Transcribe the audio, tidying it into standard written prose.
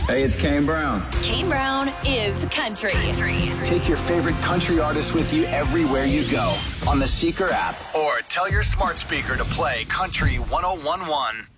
Hey, it's Kane Brown. Kane Brown is country. Take your favorite country artists with you everywhere you go on the Seeker app or tell your smart speaker to play Country 101.1.